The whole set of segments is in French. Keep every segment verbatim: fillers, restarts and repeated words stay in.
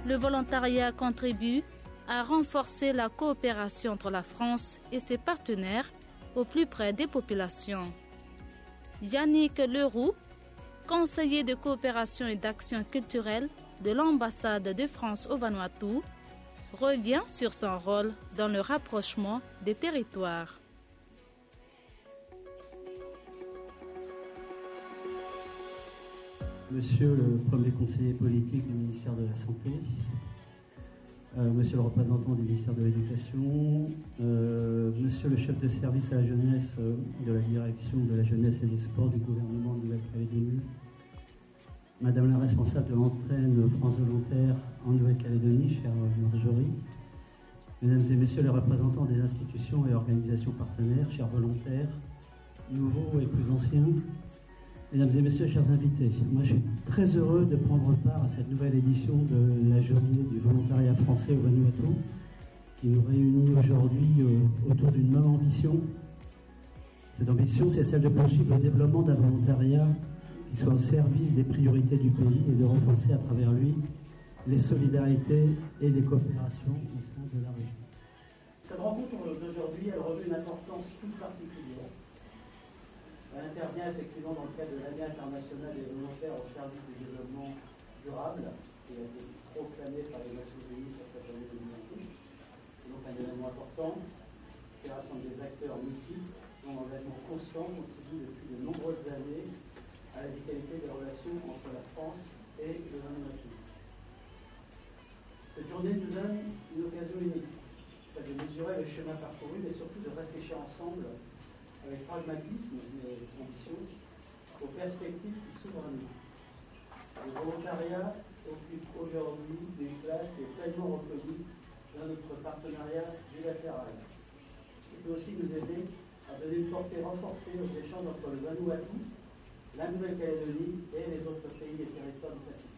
le volontariat contribue à renforcer la coopération entre la France et ses partenaires au plus près des populations. Yannick Leroux, conseiller de coopération et d'action culturelle de l'ambassade de France au Vanuatu, revient sur son rôle dans le rapprochement des territoires. Monsieur le premier conseiller politique du ministère de la Santé, euh, monsieur le représentant du ministère de l'Éducation, euh, monsieur le chef de service à la jeunesse euh, de la direction de la jeunesse et des sports du gouvernement de Nouvelle-Calédonie, madame la responsable de l'antenne France Volontaire en Nouvelle-Calédonie, chère Marjorie, mesdames et messieurs les représentants des institutions et organisations partenaires, chers volontaires, nouveaux et plus anciens, mesdames et messieurs, chers invités, moi je suis très heureux de prendre part à cette nouvelle édition de la journée du volontariat français au Vanuatu, qui nous réunit aujourd'hui euh, autour d'une même ambition. Cette ambition, c'est celle de poursuivre le développement d'un volontariat qui soit au service des priorités du pays et de renforcer à travers lui les solidarités et les coopérations au sein de la région. Cette rencontre d'aujourd'hui, elle revêt une importance toute particulière. Elle intervient effectivement dans le cadre de l'année internationale des volontaires au service du développement durable, qui a été proclamée par les Nations Unies sur cette année deux mille vingt-six. C'est donc un événement important qui rassemble des acteurs multiples dont l'engagement conscient contribue depuis de nombreuses années à la vitalité des relations entre la France et le Vanuatu. Cette journée nous donne une occasion unique, celle de mesurer le chemin parcouru, mais surtout de réfléchir ensemble avec pragmatisme et ambition aux perspectives qui s'ouvrent à nous. Le volontariat occupe aujourd'hui une place qui est pleinement reconnue dans notre partenariat bilatéral. Il peut aussi nous aider à donner une portée renforcée aux échanges entre le Vanuatu, la Nouvelle-Calédonie et les autres pays et territoires du Pacifique.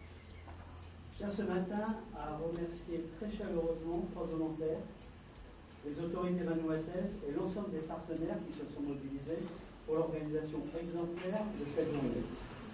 Je tiens ce matin à remercier très chaleureusement trois volontaires, les autorités vanuataises et l'ensemble des partenaires qui se sont mobilisés pour l'organisation exemplaire de cette journée.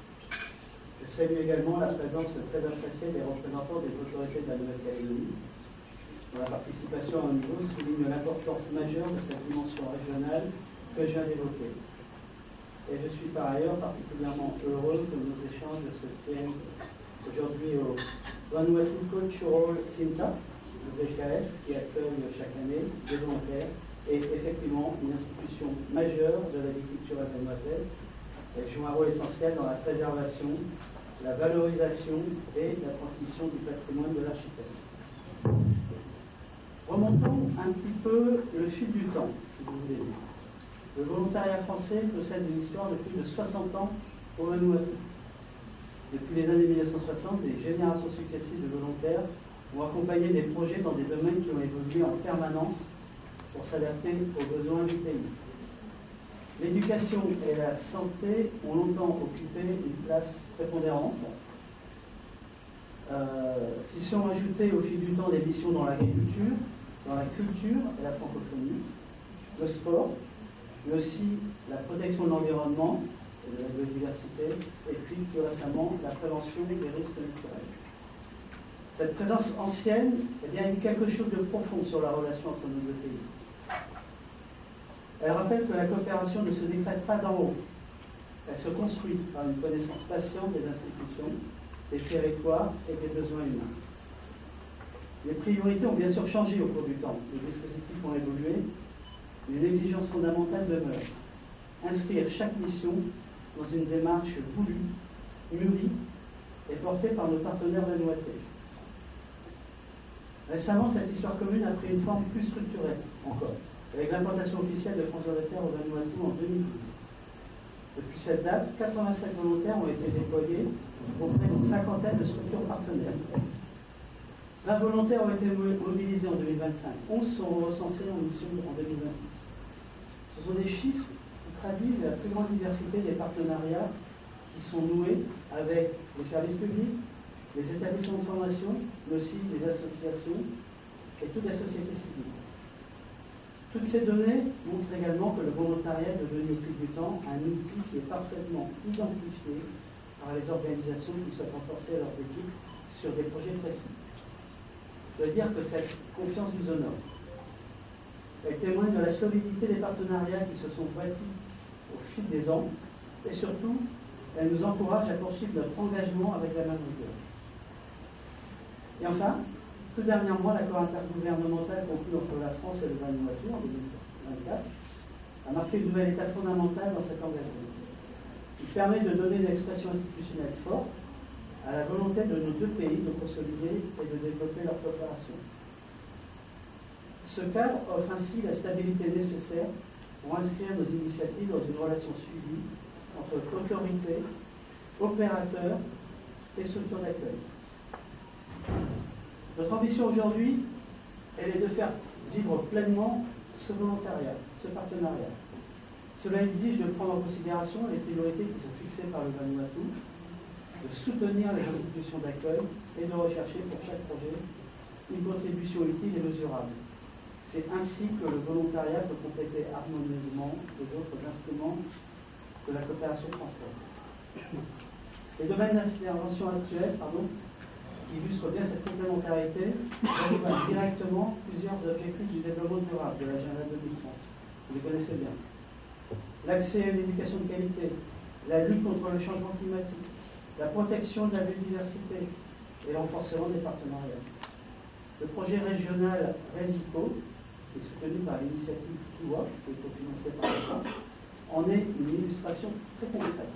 Je salue également la présence très appréciée des représentants des autorités de la Nouvelle-Calédonie, dont la participation à un niveau souligne l'importance majeure de cette dimension régionale que je viens d'évoquer. Et je suis par ailleurs particulièrement heureux que nos échanges se tiennent aujourd'hui au Vanuatu Cultural Center, le V K S, qui accueille chaque année des volontaires, est effectivement une institution majeure de la vie culturelle vanuataise. Elle joue un rôle essentiel dans la préservation, la valorisation et la transmission du patrimoine de l'archipel. Remontons un petit peu le fil du temps, si vous voulez. Le volontariat français possède une histoire de plus de soixante ans au Vanuatu. Depuis les années mille neuf cent soixante, des générations successives de volontaires ont accompagné des projets dans des domaines qui ont évolué en permanence pour s'adapter aux besoins du pays. L'éducation et la santé ont longtemps occupé une place prépondérante. Euh, S'y sont ajoutées au fil du temps des missions dans l'agriculture, dans la culture et la francophonie, le sport, mais aussi la protection de l'environnement et de la biodiversité, et puis plus récemment la prévention des risques naturels. Cette présence ancienne, eh bien, dit quelque chose de profond sur la relation entre nos deux pays. Elle rappelle que la coopération ne se décrète pas d'en haut. Elle se construit par une connaissance patiente des institutions, des territoires et des besoins humains. Les priorités ont bien sûr changé au cours du temps. Les dispositifs ont évolué. Une exigence fondamentale demeure. Inscrire chaque mission dans une démarche voulue, mûrie et portée par nos partenaires vanuatais. Récemment, cette histoire commune a pris une forme plus structurée encore, avec l'implantation officielle de France Volontaire au Vanuatu en deux mille douze. Depuis cette date, quatre-vingt-sept volontaires ont été déployés auprès d'une cinquantaine de structures partenaires. vingt volontaires ont été mobilisés en deux mille vingt-cinq, onze sont recensés en mission en deux mille vingt-six. Ce sont des chiffres qui traduisent la plus grande diversité des partenariats qui sont noués avec les services publics, les établissements de formation, mais aussi les associations et toute la société civile. Toutes ces données montrent également que le volontariat est devenu au fil du temps un outil qui est parfaitement identifié par les organisations qui souhaitent renforcer leurs équipes sur des projets précis. Je dois dire que cette confiance nous honore. Elle témoigne de la solidité des partenariats qui se sont bâtis au fil des ans, et surtout, elle nous encourage à poursuivre notre engagement avec la même rigueur. Et enfin, tout dernièrement, l'accord intergouvernemental conclu entre la France et le Vanuatu en deux mille vingt-quatre a marqué une nouvelle étape fondamentale dans cet engagement. Il permet de donner une expression institutionnelle forte à la volonté de nos deux pays de consolider et de développer leur coopération. Ce cadre offre ainsi la stabilité nécessaire pour inscrire nos initiatives dans une relation suivie entre autorités, opérateurs et structures d'accueil. Notre ambition aujourd'hui, elle est de faire vivre pleinement ce volontariat, ce partenariat. Cela exige de prendre en considération les priorités qui sont fixées par le Vanuatu, de soutenir les institutions d'accueil et de rechercher pour chaque projet une contribution utile et mesurable. C'est ainsi que le volontariat peut compléter harmonieusement les autres instruments de la coopération française. Les domaines d'intervention actuels, pardon, qui illustrent bien cette complémentarité, rejoignent directement plusieurs objectifs du développement durable de l'agenda deux mille trente. Vous les connaissez bien. L'accès à une éducation de qualité, la lutte contre le changement climatique, la protection de la biodiversité et l'renforcement des partenariats. Le projet régional RESICO, qui est soutenu par l'initiative Kiwa, qui est cofinancée par la France, en est une illustration très concrète.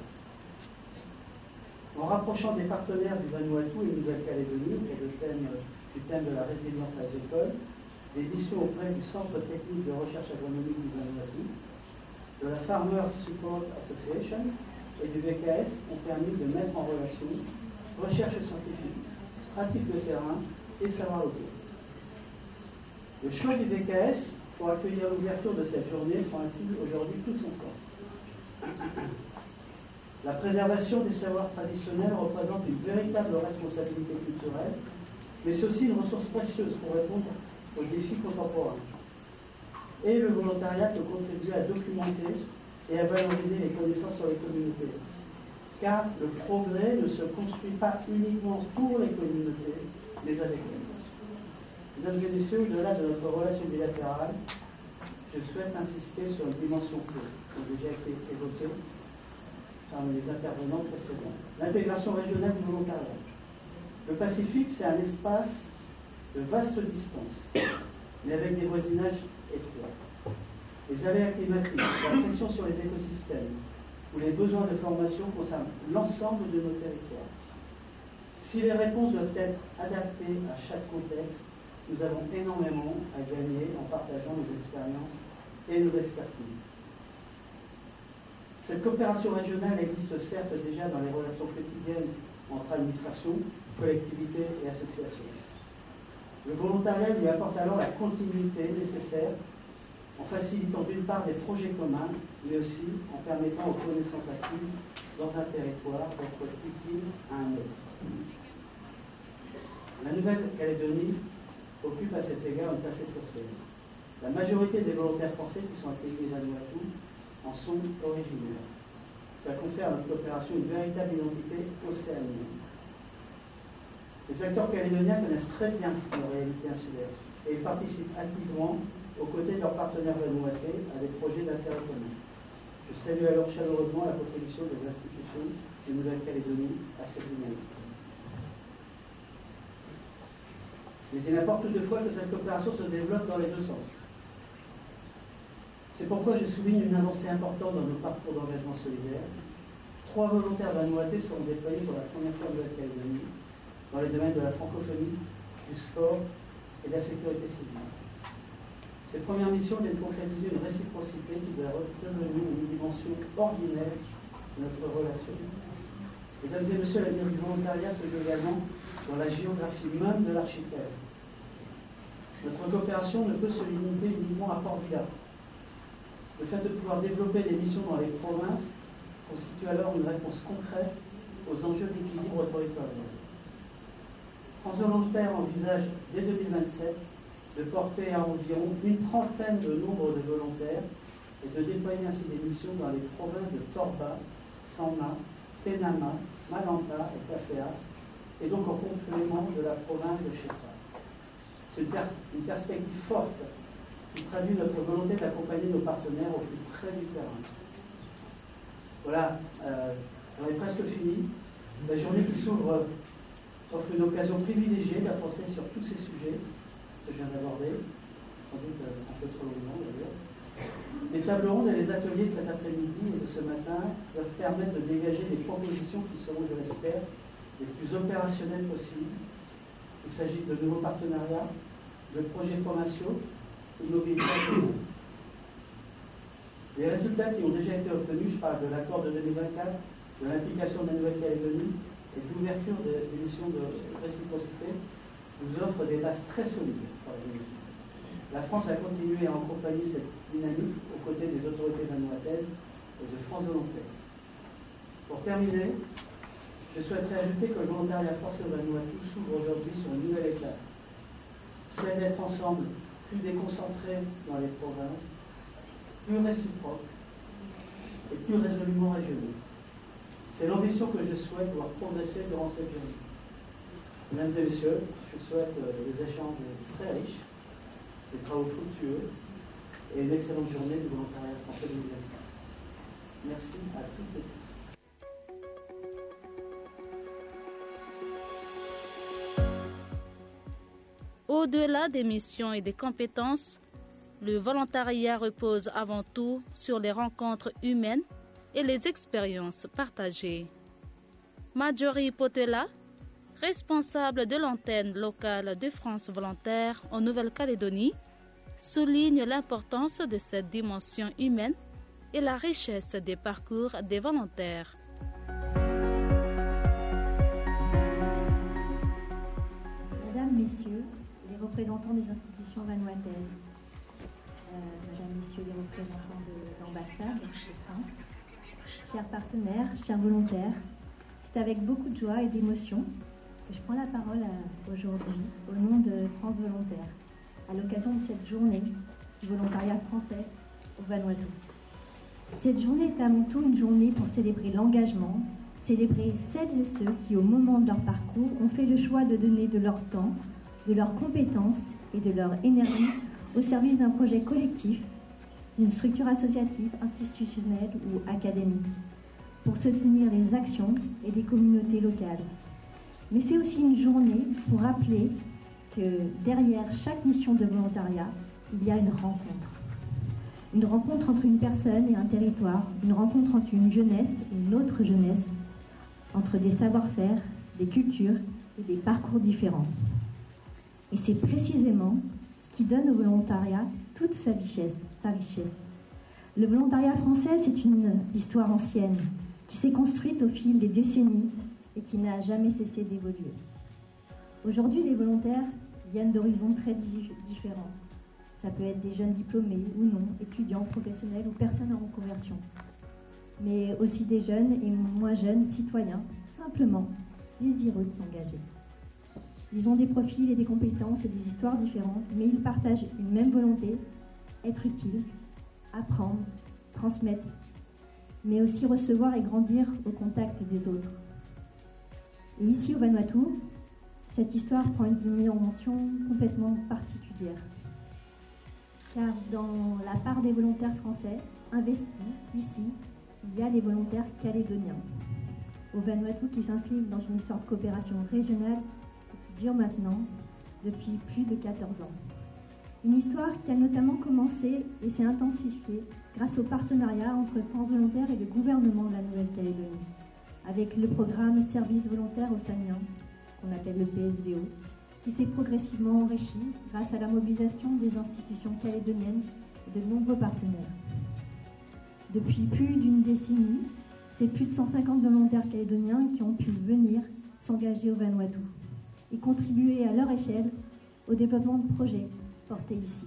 En rapprochant des partenaires du Vanuatu et de Nouvelle-Calédonie autour du thème, du thème de la résilience agricole, des missions auprès du Centre technique de recherche agronomique du Vanuatu, de la Farmers Support Association et du V K S ont permis de mettre en relation recherche scientifique, pratique de terrain et savoir local. Le choix du V K S pour accueillir l'ouverture de cette journée prend ainsi aujourd'hui tout son sens. La préservation des savoirs traditionnels représente une véritable responsabilité culturelle, mais c'est aussi une ressource précieuse pour répondre aux défis contemporains. Et le volontariat peut contribuer à documenter et à valoriser les connaissances sur les communautés. Car le progrès ne se construit pas uniquement pour les communautés, mais avec elles. Mesdames et messieurs, au-delà de notre relation bilatérale, je souhaite insister sur une dimension clé qui a déjà été évoquée parmi les intervenants précédents. L'intégration régionale du volontariat. Le Pacifique, c'est un espace de vaste distance, mais avec des voisinages étroits. Les aléas climatiques, la pression sur les écosystèmes ou les besoins de formation concernent l'ensemble de nos territoires. Si les réponses doivent être adaptées à chaque contexte, nous avons énormément à gagner en partageant nos expériences et nos expertises. Cette coopération régionale existe certes déjà dans les relations quotidiennes entre administrations, collectivités et associations. Le volontariat lui apporte alors la continuité nécessaire en facilitant d'une part des projets communs, mais aussi en permettant aux connaissances acquises dans un territoire d'être utiles à un autre. La Nouvelle-Calédonie occupe à cet égard une place essentielle. La majorité des volontaires français qui sont accueillis à Vanuatu en sont originaires. Ça confère à notre coopération une véritable identité océanienne. Les acteurs calédoniens connaissent très bien nos réalités insulaires et ils participent activement aux côtés de leurs partenaires vanuatais à des projets d'intérêt commun. Je salue alors chaleureusement la contribution des institutions de Nouvelle-Calédonie à cette dynamique. Mais il importe toutefois que cette coopération se développe dans les deux sens. C'est pourquoi je souligne une avancée importante dans nos parcours d'engagement solidaire. Trois volontaires vanuatais seront déployés pour la première fois en Nouvelle-Calédonie dans les domaines de la francophonie, du sport et de la sécurité civile. Ces premières missions viennent concrétiser une réciprocité qui doit redevenir une dimension ordinaire de notre relation. Mesdames et messieurs, l'avenir du volontariat se joue également dans la géographie même de l'archipel. Notre coopération ne peut se limiter uniquement à Port-Vila. Le fait de pouvoir développer des missions dans les provinces constitue alors une réponse concrète aux enjeux d'équilibre territorial. France Volontaire envisage dès deux mille vingt-sept de porter à environ une trentaine de nombre de volontaires et de déployer ainsi des missions dans les provinces de Torba, Sanma, Penama, Malanta et Tafea, et donc en complément de la province de Chefra. C'est une, per une perspective forte qui traduit notre volonté d'accompagner nos partenaires au plus près du terrain. Voilà, euh, on est presque fini. La journée qui s'ouvre offre une occasion privilégiée d'avancer sur tous ces sujets que je viens d'aborder, sans doute un peu trop longuement d'ailleurs. Les tables rondes et les ateliers de cet après-midi et de ce matin doivent permettre de dégager des propositions qui seront, je l'espère, les plus opérationnelles possibles. Il s'agisse de nouveaux partenariats, de projets provinciaux ou de mobilités. Les résultats qui ont déjà été obtenus, je parle de l'accord de deux mille vingt-quatre, de l'implication de la Nouvelle-Calédonie et de l'ouverture des missions de réciprocité, nous offrent des bases très solides pour la Nouvelle-Calédonie. La France a continué à accompagner cette dynamique aux côtés des autorités vanuataises et de France Volontaire. Pour terminer, je souhaiterais ajouter que le volontariat forcé au Vanuatu s'ouvre aujourd'hui sur une nouvelle étape, celle d'être ensemble plus déconcentrés dans les provinces, plus réciproques et plus résolument régionaux. C'est l'ambition que je souhaite voir progresser durant cette journée. Mesdames et messieurs, je souhaite des échanges très riches, des travaux fructueux et une excellente journée du volontariat français deux mille vingt-six. Merci à toutes et tous. Au-delà des missions et des compétences, le volontariat repose avant tout sur les rencontres humaines et les expériences partagées. Marjorie Potela, responsable de l'antenne locale de France Volontaire en Nouvelle-Calédonie, souligne l'importance de cette dimension humaine et la richesse des parcours des volontaires. Mesdames, Messieurs, les représentants des institutions vanuataises, euh, Mesdames, Messieurs les représentants de l'ambassade de France, chers partenaires, chers volontaires, c'est avec beaucoup de joie et d'émotion que je prends la parole aujourd'hui au nom de France Volontaire, à l'occasion de cette journée du volontariat français au Vanuatu. Cette journée est avant tout une journée pour célébrer l'engagement, célébrer celles et ceux qui, au moment de leur parcours, ont fait le choix de donner de leur temps, de leurs compétences et de leur énergie au service d'un projet collectif, d'une structure associative, institutionnelle ou académique, pour soutenir les actions et les communautés locales. Mais c'est aussi une journée pour rappeler que derrière chaque mission de volontariat, il y a une rencontre. Une rencontre entre une personne et un territoire, une rencontre entre une jeunesse et une autre jeunesse, entre des savoir-faire, des cultures et des parcours différents. Et c'est précisément ce qui donne au volontariat toute sa richesse, sa richesse. Le volontariat français, c'est une histoire ancienne qui s'est construite au fil des décennies et qui n'a jamais cessé d'évoluer. Aujourd'hui, les volontaires viennent d'horizons très différents. Ça peut être des jeunes diplômés ou non, étudiants, professionnels ou personnes en reconversion. Mais aussi des jeunes et moins jeunes citoyens, simplement désireux de s'engager. Ils ont des profils et des compétences et des histoires différentes, mais ils partagent une même volonté, être utile, apprendre, transmettre, mais aussi recevoir et grandir au contact des autres. Et ici au Vanuatu, cette histoire prend une dimension complètement particulière. Car dans la part des volontaires français investis ici, il y a les volontaires calédoniens au Vanuatu qui s'inscrivent dans une histoire de coopération régionale qui dure maintenant depuis plus de quatorze ans. Une histoire qui a notamment commencé et s'est intensifiée grâce au partenariat entre France Volontaire et le gouvernement de la Nouvelle-Calédonie, avec le programme Service volontaire océanien, qu'on appelle le P S V O, qui s'est progressivement enrichi grâce à la mobilisation des institutions calédoniennes et de nombreux partenaires. Depuis plus d'une décennie, c'est plus de cent cinquante volontaires calédoniens qui ont pu venir s'engager au Vanuatu et contribuer à leur échelle au développement de projets portés ici.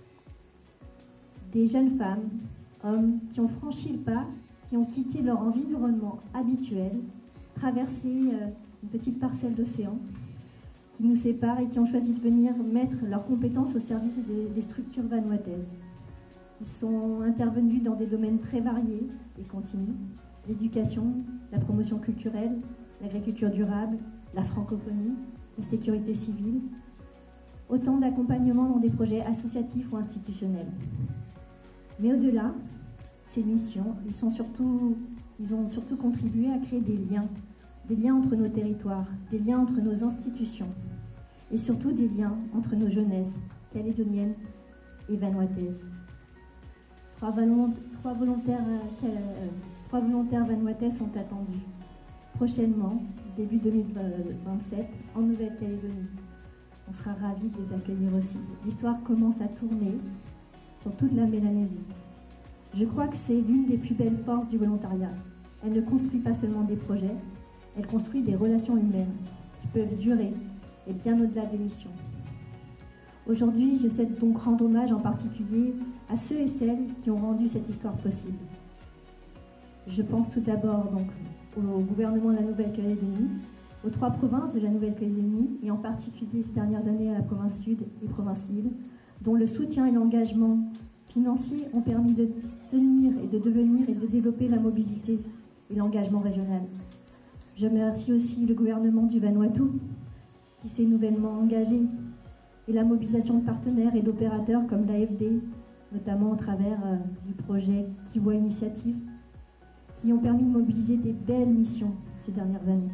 Des jeunes femmes, hommes qui ont franchi le pas, qui ont quitté leur environnement habituel, traversé une petite parcelle d'océan qui nous sépare et qui ont choisi de venir mettre leurs compétences au service des, des structures vanuataises. Ils sont intervenus dans des domaines très variés et continus, l'éducation, la promotion culturelle, l'agriculture durable, la francophonie, la sécurité civile, autant d'accompagnement dans des projets associatifs ou institutionnels. Mais au-delà, ces missions, ils, sont surtout, ils ont surtout contribué à créer des liens, des liens entre nos territoires, des liens entre nos institutions, et surtout des liens entre nos jeunesses calédoniennes et vanuataises. Trois, volont, trois, volontaires, euh, trois volontaires vanuatais sont attendus prochainement, début deux mille vingt-sept, en Nouvelle-Calédonie. On sera ravis de les accueillir aussi. L'histoire commence à tourner sur toute la Mélanésie. Je crois que c'est l'une des plus belles forces du volontariat. Elle ne construit pas seulement des projets, elle construit des relations humaines qui peuvent durer et bien au-delà des missions. Aujourd'hui, je souhaite donc rendre hommage en particulier à ceux et celles qui ont rendu cette histoire possible. Je pense tout d'abord donc au gouvernement de la Nouvelle-Calédonie, aux trois provinces de la Nouvelle-Calédonie et en particulier ces dernières années à la province sud et province île, dont le soutien et l'engagement financier ont permis de tenir et de devenir et de développer la mobilité et l'engagement régional. Je remercie aussi le gouvernement du Vanuatu qui s'est nouvellement engagé et la mobilisation de partenaires et d'opérateurs comme l'A F D, notamment au travers euh, du projet Kiwa Initiative, qui ont permis de mobiliser des belles missions ces dernières années.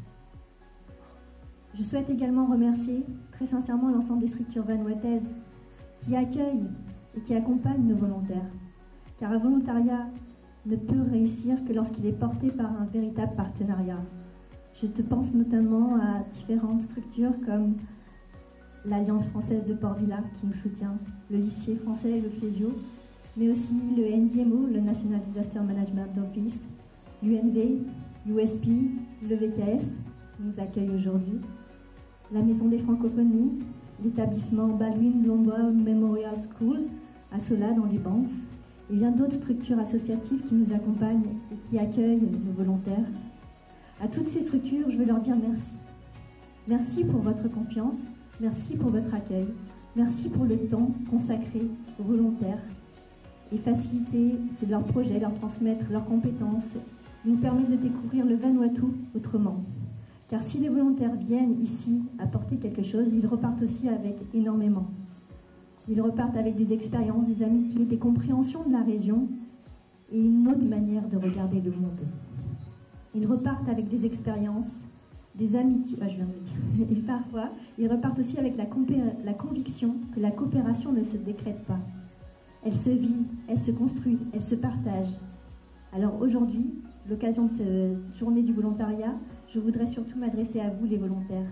Je souhaite également remercier très sincèrement l'ensemble des structures vanuataises qui accueillent et qui accompagnent nos volontaires, car un volontariat ne peut réussir que lorsqu'il est porté par un véritable partenariat. Je te pense notamment à différentes structures comme l'Alliance française de Port-Vila qui nous soutient, le lycée français et le Clésio, mais aussi le N D M O, le National Disaster Management Office, l'U N V, U S P, le V K S qui nous accueille aujourd'hui, la Maison des Francophonies, l'établissement Baldwin Blomberg Memorial School à Sola dans les Banks, et bien d'autres structures associatives qui nous accompagnent et qui accueillent nos volontaires. À toutes ces structures, je veux leur dire merci. Merci pour votre confiance, merci pour votre accueil, merci pour le temps consacré aux volontaires et faciliter leurs projets, leur transmettre leurs compétences, nous permet de découvrir le Vanuatu autrement. Car si les volontaires viennent ici apporter quelque chose, ils repartent aussi avec énormément. Ils repartent avec des expériences, des amitiés, des compréhensions de la région et une autre manière de regarder le monde. Ils repartent avec des expériences, des amitiés, ah, je viens de le dire, et parfois, ils repartent aussi avec la, la conviction que la coopération ne se décrète pas. Elle se vit, elle se construit, elle se partage. Alors aujourd'hui, l'occasion de cette journée du volontariat, je voudrais surtout m'adresser à vous les volontaires.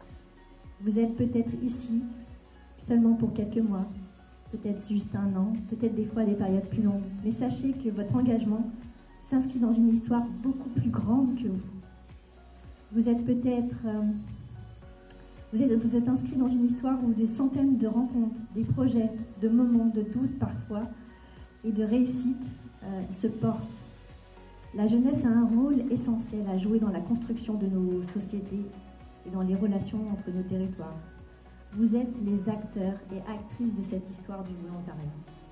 Vous êtes peut-être ici seulement pour quelques mois, peut-être juste un an, peut-être des fois des périodes plus longues, mais sachez que votre engagement s'inscrit dans une histoire beaucoup plus grande que vous. Vous êtes peut-être euh, vous êtes, vous êtes inscrit dans une histoire où des centaines de rencontres, des projets, de moments, de doutes parfois, et de réussites euh, se portent. La jeunesse a un rôle essentiel à jouer dans la construction de nos sociétés et dans les relations entre nos territoires. Vous êtes les acteurs et actrices de cette histoire du volontariat.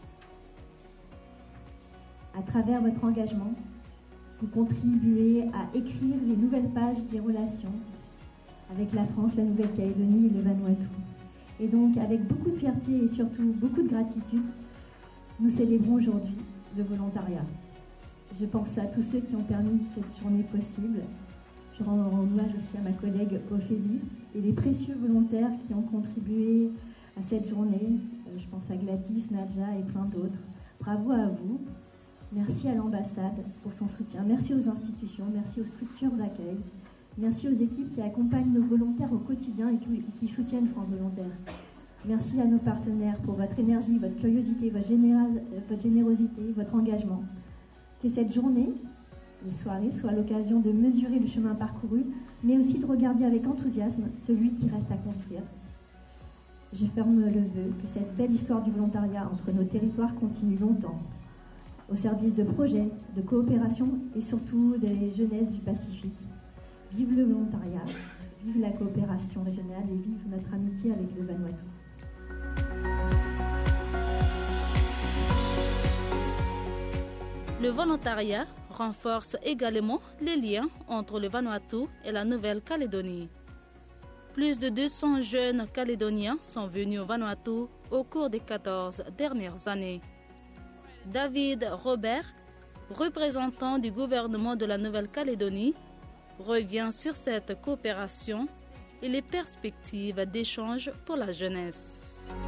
À travers votre engagement, vous contribuez à écrire les nouvelles pages des relations avec la France, la Nouvelle-Calédonie et le Vanuatu. Et donc, avec beaucoup de fierté et surtout beaucoup de gratitude, nous célébrons aujourd'hui le volontariat. Je pense à tous ceux qui ont permis cette journée possible. Je rends hommage aussi à ma collègue Ophélie et les précieux volontaires qui ont contribué à cette journée. Je pense à Gladys, Nadja et plein d'autres. Bravo à vous. Merci à l'ambassade pour son soutien. Merci aux institutions, merci aux structures d'accueil. Merci aux équipes qui accompagnent nos volontaires au quotidien et qui, qui soutiennent France Volontaire. Merci à nos partenaires pour votre énergie, votre curiosité, votre, général, votre générosité, votre engagement. Que cette journée, les soirées, soient l'occasion de mesurer le chemin parcouru, mais aussi de regarder avec enthousiasme celui qui reste à construire. Je ferme le vœu que cette belle histoire du volontariat entre nos territoires continue longtemps, au service de projets, de coopération et surtout des jeunesses du Pacifique. Vive le volontariat, vive la coopération régionale et vive notre amitié avec le Vanuatu. Le volontariat renforce également les liens entre le Vanuatu et la Nouvelle-Calédonie. Plus de deux cents jeunes Calédoniens sont venus au Vanuatu au cours des quatorze dernières années. David Robert, représentant du gouvernement de la Nouvelle-Calédonie, revient sur cette coopération et les perspectives d'échange pour la jeunesse.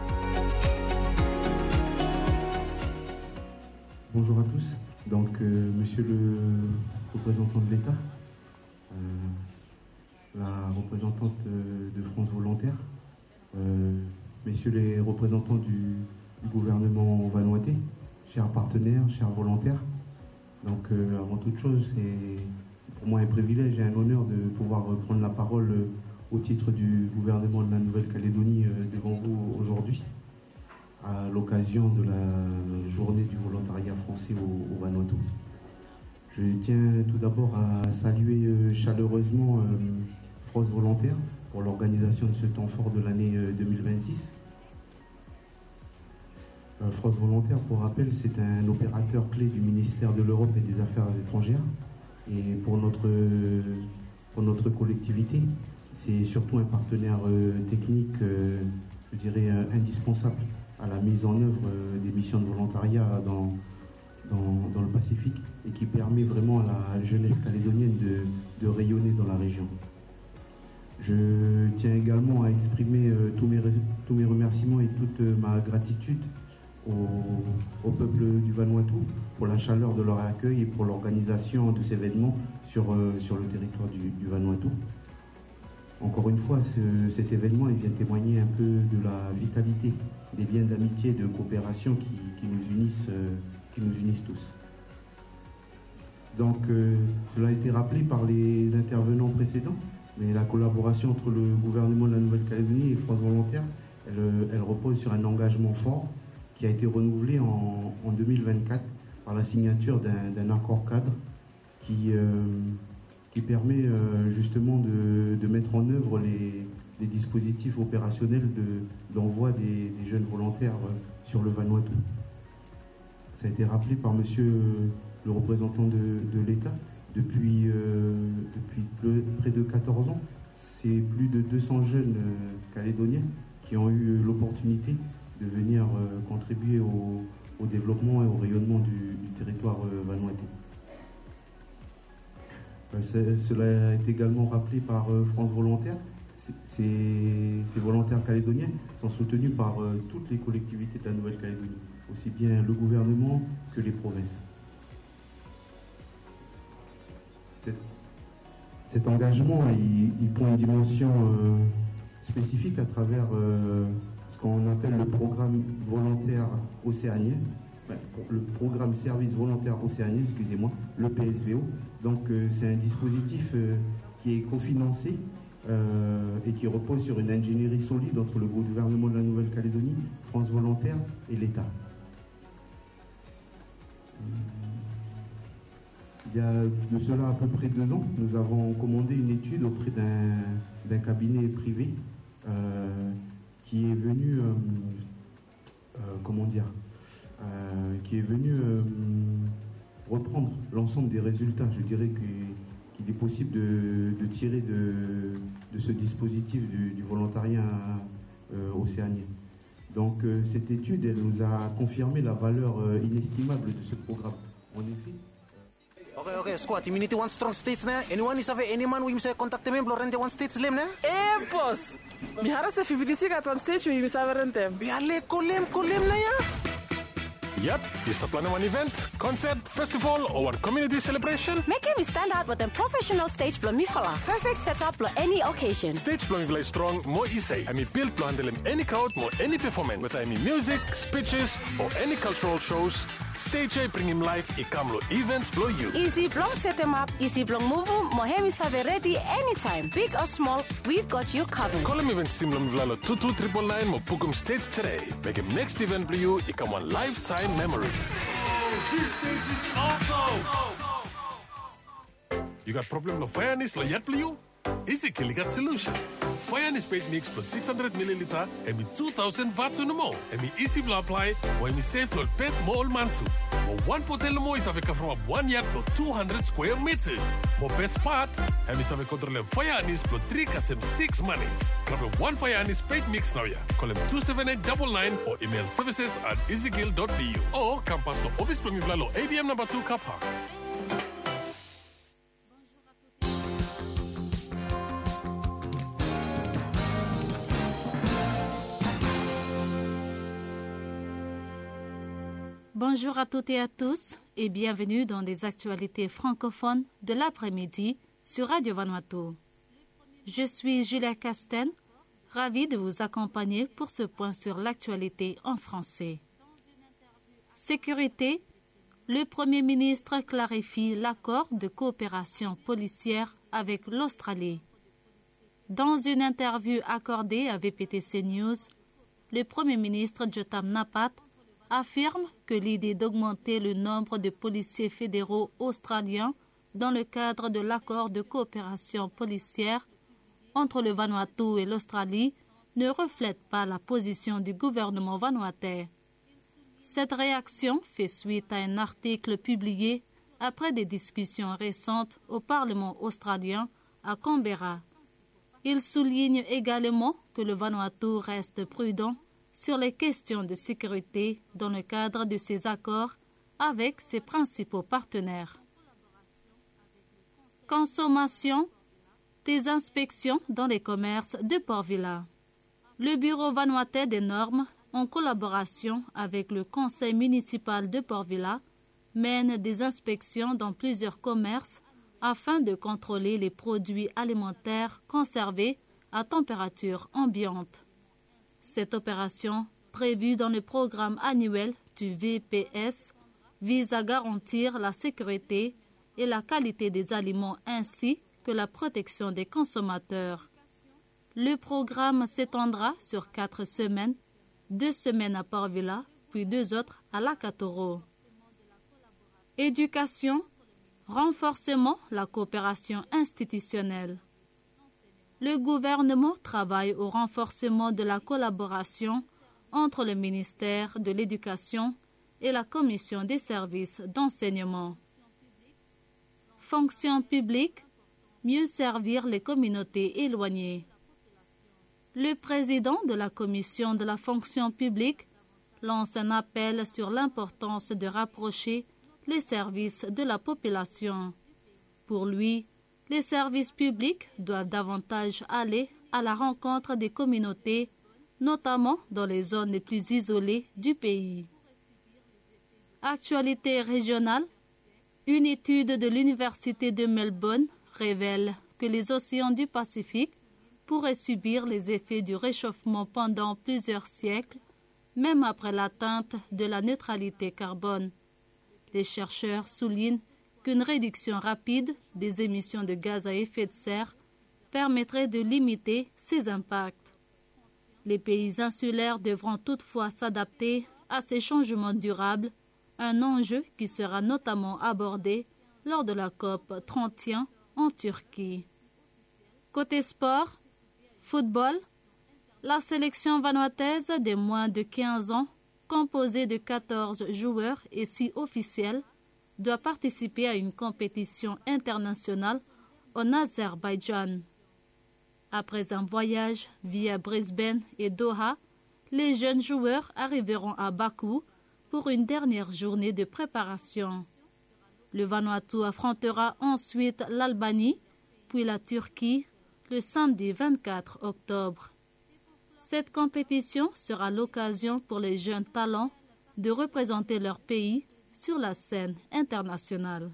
Bonjour à tous. Donc, euh, monsieur le représentant de l'État, euh, la représentante de France Volontaire, euh, messieurs les représentants du, du gouvernement vanuatais, chers partenaires, chers volontaires. Donc, euh, avant toute chose, c'est pour moi un privilège et un honneur de pouvoir prendre la parole euh, au titre du gouvernement de la Nouvelle-Calédonie euh, devant vous aujourd'hui, à l'occasion de la journée du volontariat français au, au Vanuatu. Je tiens tout d'abord à saluer euh, chaleureusement euh, France Volontaire pour l'organisation de ce temps fort de l'année euh, deux mille vingt-six. Euh, France Volontaire, pour rappel, c'est un opérateur clé du ministère de l'Europe et des Affaires étrangères. Et pour notre, pour notre collectivité, c'est surtout un partenaire euh, technique, euh, je dirais, euh, indispensable à la mise en œuvre euh, des missions de volontariat dans, dans, dans le Pacifique et qui permet vraiment à la jeunesse calédonienne de, de rayonner dans la région. Je tiens également à exprimer euh, tous, mes, tous mes remerciements et toute euh, ma gratitude au, au peuple du Vanuatu pour la chaleur de leur accueil et pour l'organisation de ces événements sur, euh, sur le territoire du, du Vanuatu. Encore une fois, ce, cet événement il vient témoigner un peu de la vitalité des liens d'amitié et de coopération qui, qui, nous unissent, euh, qui nous unissent tous. Donc, euh, cela a été rappelé par les intervenants précédents, mais la collaboration entre le gouvernement de la Nouvelle-Calédonie et France Volontaire, elle, elle repose sur un engagement fort qui a été renouvelé en, en deux mille vingt-quatre par la signature d'un, d'un accord cadre qui... Euh, qui permet euh, justement de, de mettre en œuvre les, les dispositifs opérationnels de, d'envoi des, des jeunes volontaires euh, sur le Vanuatu. Ça a été rappelé par monsieur euh, le représentant de, de l'État. Depuis, euh, depuis le, près de quatorze ans, c'est plus de deux cents jeunes euh, calédoniens qui ont eu l'opportunité de venir euh, contribuer au, au développement et au rayonnement du, du territoire euh, vanuatais. C'est, cela est également rappelé par euh, France Volontaire. Ces, ces volontaires calédoniens sont soutenus par euh, toutes les collectivités de la Nouvelle-Calédonie, aussi bien le gouvernement que les provinces. Cet, cet engagement, il, il prend une dimension euh, spécifique à travers euh, ce qu'on appelle le programme volontaire océanien, le programme service volontaire océanien, excusez-moi, le P S V O. Donc euh, c'est un dispositif euh, qui est cofinancé euh, et qui repose sur une ingénierie solide entre le gouvernement de la Nouvelle-Calédonie, France Volontaire et l'État. Il y a de cela à peu près deux ans, nous avons commandé une étude auprès d'un, d'un cabinet privé euh, qui est venu, euh, euh, comment dire, euh, qui est venu euh, reprendre l'ensemble des résultats. Je dirais que, qu'il est possible de, de tirer de, de ce dispositif du, du volontariat euh, océanien. Donc euh, cette étude, elle nous a confirmé la valeur euh, inestimable de ce programme. En effet. Okay, okay, squad. Immunity one strong states na. Anyone is have any man we must contact them rente one states lem na. Eh, boss. Mi hara se fifty-six at one stage we must have rente. Biale kolem kolem na ya. Yep, is the plan of an event, concert, festival, or community celebration? Make him stand out with a professional stage plumifala. Perfect setup for any occasion. Stage plumifala is strong, more easy. I mean, build plan handle any crowd, more any performance. With any music, speeches, or any cultural shows, Stage A bring him live, I come lo events blow you. Easy blong set him up, easy blong move him, more him is ready anytime. Big or small, we've got you covered. Call him events team lo two two triple nine mo book him stage today. Make him next event blow you, I come one lifetime memory. Oh, this stage is awesome. You got problem lo fairness lo yet blow you? EasyKill got solution. Fire and spade mix plus six hundred milliliter and me two thousand watts no more. And me easy blow apply where me safe load pet more man too. But one potel mo is avec from one yard plus two hundred square meters. My best part, and me save control fire and is plus three kasem six monies. Grab one fire and spade mix now ya. Call them two seven eight nine nine or email services at easykill dot v u or campus to office Spring Vlalo A D M number two car park. Bonjour à toutes et à tous et bienvenue dans les actualités francophones de l'après-midi sur Radio Vanuatu. Je suis Julia Casten, ravie de vous accompagner pour ce point sur l'actualité en français. Sécurité, le Premier ministre clarifie l'accord de coopération policière avec l'Australie. Dans une interview accordée à V P T C News, le Premier ministre Jotam Napat affirme que l'idée d'augmenter le nombre de policiers fédéraux australiens dans le cadre de l'accord de coopération policière entre le Vanuatu et l'Australie ne reflète pas la position du gouvernement vanuatais. Cette réaction fait suite à un article publié après des discussions récentes au Parlement australien à Canberra. Il souligne également que le Vanuatu reste prudent sur les questions de sécurité dans le cadre de ses accords avec ses principaux partenaires. Consommation, des inspections dans les commerces de Port Vila. Le Bureau vanuatais des normes, en collaboration avec le Conseil municipal de Port Vila, mène des inspections dans plusieurs commerces afin de contrôler les produits alimentaires conservés à température ambiante. Cette opération, prévue dans le programme annuel du V P S, vise à garantir la sécurité et la qualité des aliments ainsi que la protection des consommateurs. Le programme s'étendra sur quatre semaines, deux semaines à Port Vila, puis deux autres à Lakatoro. Éducation, renforcement la coopération institutionnelle. Le gouvernement travaille au renforcement de la collaboration entre le ministère de l'Éducation et la Commission des services d'enseignement. Fonction publique, mieux servir les communautés éloignées. Le président de la Commission de la fonction publique lance un appel sur l'importance de rapprocher les services de la population. Pour lui, les services publics doivent davantage aller à la rencontre des communautés, notamment dans les zones les plus isolées du pays. Actualité régionale, une étude de l'Université de Melbourne révèle que les océans du Pacifique pourraient subir les effets du réchauffement pendant plusieurs siècles, même après l'atteinte de la neutralité carbone. Les chercheurs soulignent qu'une réduction rapide des émissions de gaz à effet de serre permettrait de limiter ces impacts. Les pays insulaires devront toutefois s'adapter à ces changements durables, un enjeu qui sera notamment abordé lors de la COP trente et un en Turquie. Côté sport, football, la sélection vanuataise des moins de quinze ans, composée de quatorze joueurs et six officiels, doit participer à une compétition internationale en Azerbaïdjan. Après un voyage via Brisbane et Doha, les jeunes joueurs arriveront à Bakou pour une dernière journée de préparation. Le Vanuatu affrontera ensuite l'Albanie, puis la Turquie, le samedi vingt-quatre octobre. Cette compétition sera l'occasion pour les jeunes talents de représenter leur pays sur la scène internationale.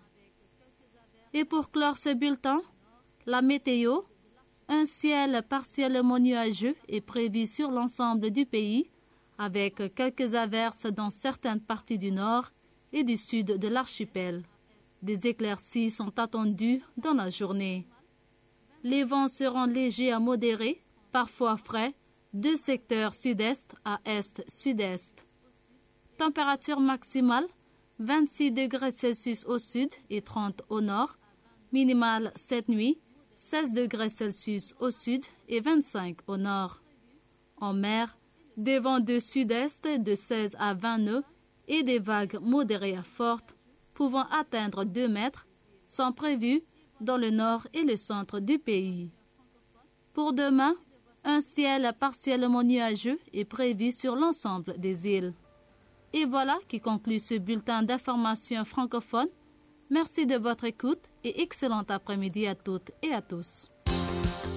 Et pour clore ce bulletin, la météo, un ciel partiellement nuageux est prévu sur l'ensemble du pays, avec quelques averses dans certaines parties du nord et du sud de l'archipel. Des éclaircies sont attendues dans la journée. Les vents seront légers à modérés, parfois frais, de secteur sud-est à est-sud-est. Température maximale, vingt-six degrés Celsius au sud et trente au nord. Minimale cette nuit, seize degrés Celsius au sud et vingt-cinq au nord. En mer, des vents de sud-est de seize à vingt nœuds et des vagues modérées à fortes pouvant atteindre deux mètres sont prévus dans le nord et le centre du pays. Pour demain, un ciel partiellement nuageux est prévu sur l'ensemble des îles. Et voilà qui conclut ce bulletin d'information francophone. Merci de votre écoute et excellent après-midi à toutes et à tous.